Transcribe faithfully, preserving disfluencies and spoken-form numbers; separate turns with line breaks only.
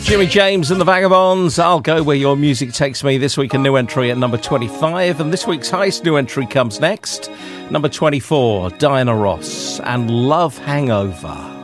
Jimmy James and the Vagabonds. I'll go where your music takes me. This week a new entry at number twenty-five, and this week's highest new entry comes next. Number twenty-four, Diana Ross and Love Hangover.